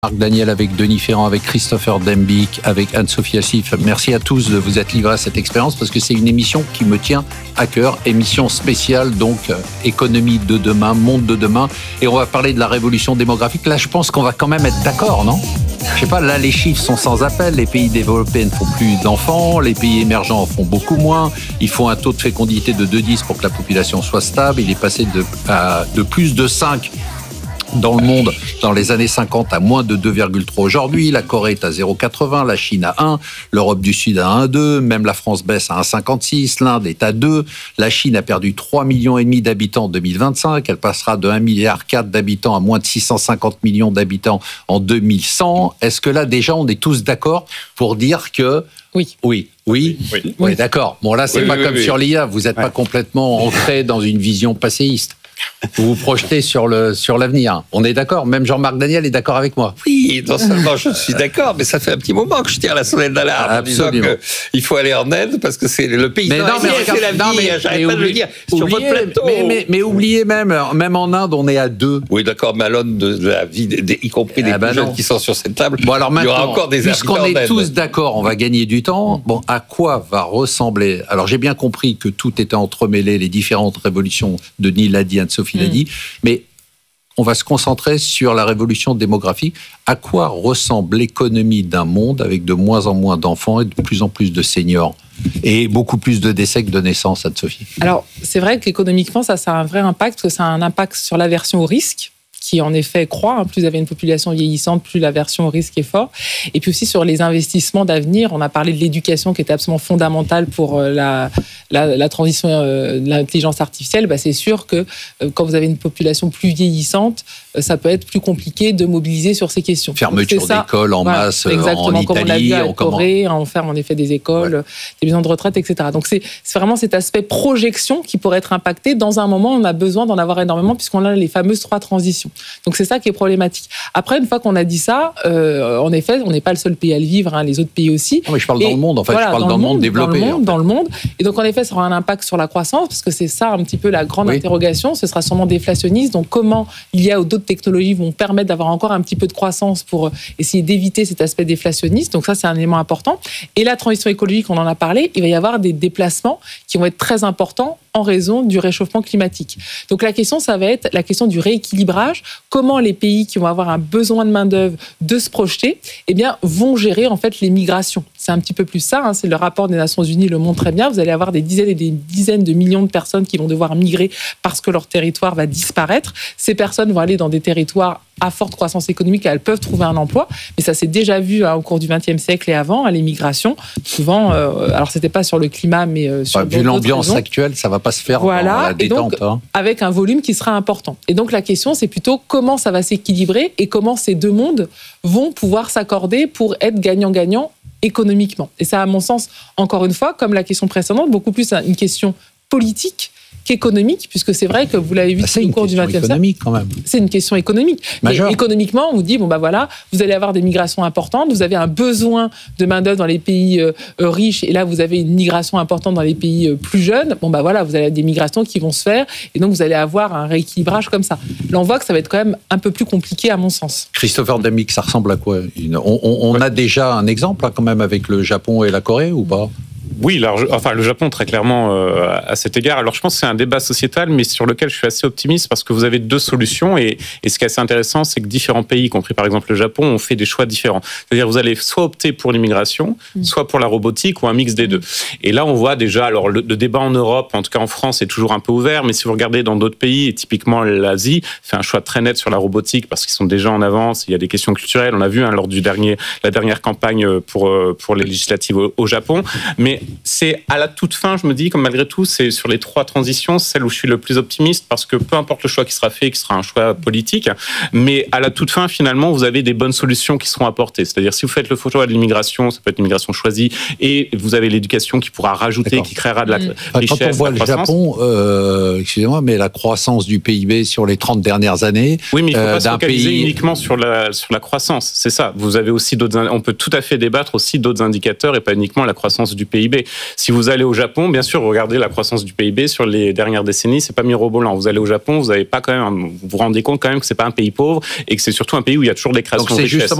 Marc Daniel avec Denis Ferrand, avec Christopher Dembick, avec Anne-Sophie Assif. Merci à tous de vous être livrés à cette expérience parce que c'est une émission qui me tient à cœur. Émission spéciale, donc économie de demain, monde de demain. Et on va parler de la révolution démographique. Là, je pense qu'on va quand même être d'accord, non ? Je sais pas, là, les chiffres sont sans appel. Les pays développés ne font plus d'enfants. Les pays émergents en font beaucoup moins. Il faut un taux de fécondité de 2,10 pour que la population soit stable. Il est passé de plus de 5 dans le monde, dans les années 50, à moins de 2,3 aujourd'hui. La Corée est à 0,80, la Chine à 1, l'Europe du Sud à 1,2, même la France baisse à 1,56, l'Inde est à 2, la Chine a perdu 3,5 millions d'habitants en 2025, elle passera de 1,4 milliard d'habitants à moins de 650 millions d'habitants en 2100. Est-ce que là, déjà, on est tous d'accord pour dire que... Oui, d'accord. Bon, là, c'est pas comme sur l'IA, vous n'êtes pas complètement ancré dans une vision passéiste. Vous vous projetez sur l'avenir. On est d'accord. Même Jean-Marc Daniel est d'accord avec moi. Oui, non seulement je suis d'accord, mais ça fait un petit moment que je tire la sonnette d'alarme en disant qu'il faut aller en aide parce que c'est le paysan. C'est l'avenir. J'arrête pas de le dire. Sur votre plateau. Mais oubliez même en Inde, on est à 2. Oui, d'accord, mais à l'aune de la vie, y compris des plus jeunes qui sont sur cette table, bon, alors maintenant, il y aura encore des puisqu'on est tous d'accord, on va gagner du temps. Bon, à quoi va ressembler... Alors, j'ai bien compris que tout était entremêlé, les différentes révolutions. Denis l'a dit, Anne-Sophie l'a dit, mais on va se concentrer sur la révolution démographique. À quoi ressemble l'économie d'un monde avec de moins en moins d'enfants et de plus en plus de seniors et beaucoup plus de décès que de naissances, Anne-Sophie? Alors, c'est vrai qu'économiquement, ça a un vrai impact, parce que ça a un impact sur l'aversion au risque, qui en effet croît. Plus vous avez une population vieillissante, plus l'aversion au risque est forte. Et puis aussi sur les investissements d'avenir, on a parlé de l'éducation qui est absolument fondamentale pour la transition de l'intelligence artificielle. C'est sûr que quand vous avez une population plus vieillissante, ça peut être plus compliqué de mobiliser sur ces questions. Fermeture d'écoles en masse exactement, en Italie. Comme on l'a vu à Corée, on ferme en effet des écoles, des maisons de retraite, etc. Donc c'est vraiment cet aspect projection qui pourrait être impacté. Dans un moment, on a besoin d'en avoir énormément puisqu'on a les fameuses 3 transitions. Donc c'est ça qui est problématique. Après, une fois qu'on a dit ça, en effet, on n'est pas le seul pays à le vivre, les autres pays aussi. Non, mais je parle dans le monde, en fait. Je parle dans le monde développé. Dans le monde. Et donc, en effet, ça aura un impact sur la croissance, parce que c'est ça un petit peu la grande interrogation. Ce sera sûrement déflationniste. Donc, comment l'IA ou d'autres technologies vont permettre d'avoir encore un petit peu de croissance pour essayer d'éviter cet aspect déflationniste. Donc ça, c'est un élément important. Et la transition écologique, on en a parlé, il va y avoir des déplacements qui vont être très importants en raison du réchauffement climatique. Donc la question, ça va être la question du rééquilibrage. Comment les pays qui vont avoir un besoin de main-d'œuvre de se projeter, vont gérer en fait les migrations. C'est un petit peu plus ça, c'est le rapport des Nations Unies le montre très bien. Vous allez avoir des dizaines et des dizaines de millions de personnes qui vont devoir migrer parce que leur territoire va disparaître. Ces personnes vont aller dans des territoires à forte croissance économique, elles peuvent trouver un emploi, mais ça s'est déjà vu au cours du XXe siècle et avant, à l'émigration. Souvent, alors c'était pas sur le climat, mais sur d'autres vu l'ambiance raisons. Actuelle, ça va pas se faire dans la détente. Et donc, avec un volume qui sera important. Et donc la question, c'est plutôt comment ça va s'équilibrer et comment ces deux mondes vont pouvoir s'accorder pour être gagnant-gagnant économiquement. Et ça, à mon sens, encore une fois, comme la question précédente, beaucoup plus une question politique qu'économique, puisque c'est vrai que vous l'avez vu au cours du XXe siècle. Quand même. C'est une question économique. Mais économiquement, on vous dit, vous allez avoir des migrations importantes, vous avez un besoin de main-d'œuvre dans les pays riches, et là, vous avez une migration importante dans les pays plus jeunes. Vous allez avoir des migrations qui vont se faire, et donc vous allez avoir un rééquilibrage comme ça. Là, on voit que ça va être quand même un peu plus compliqué, à mon sens. Christopher Dembick, ça ressemble à quoi? On a déjà un exemple, quand même, avec le Japon et la Corée, ou pas? Oui, le Japon, très clairement, à cet égard. Alors, je pense que c'est un débat sociétal, mais sur lequel je suis assez optimiste parce que vous avez 2 solutions. Et ce qui est assez intéressant, c'est que différents pays, y compris par exemple le Japon, ont fait des choix différents. C'est-à-dire, vous allez soit opter pour l'immigration, soit pour la robotique ou un mix des deux. Et là, on voit déjà, alors le débat en Europe, en tout cas en France, est toujours un peu ouvert. Mais si vous regardez dans d'autres pays, et typiquement l'Asie, fait un choix très net sur la robotique parce qu'ils sont déjà en avance. Il y a des questions culturelles. On a vu lors la dernière campagne pour les législatives au Japon. Mais c'est à la toute fin, je me dis, comme malgré tout, c'est sur les 3 transitions, celle où je suis le plus optimiste, parce que peu importe le choix qui sera fait, qui sera un choix politique, mais à la toute fin, finalement, vous avez des bonnes solutions qui seront apportées. C'est-à-dire, si vous faites le choix de l'immigration, ça peut être l'immigration choisie, et vous avez l'éducation qui pourra rajouter, qui créera de la richesse. Quand on voit le Japon, excusez-moi, mais la croissance du PIB sur les 30 dernières années... Oui, mais il ne faut pas se focaliser uniquement sur la croissance. C'est ça. Vous avez aussi on peut tout à fait débattre aussi d'autres indicateurs, et pas uniquement la croissance du PIB. PIB. Si vous allez au Japon, bien sûr, regardez la croissance du PIB sur les dernières décennies, c'est pas mirobolant. Vous allez au Japon, vous avez pas quand même, vous vous rendez compte quand même que c'est pas un pays pauvre et que c'est surtout un pays où il y a toujours des créations de richesses.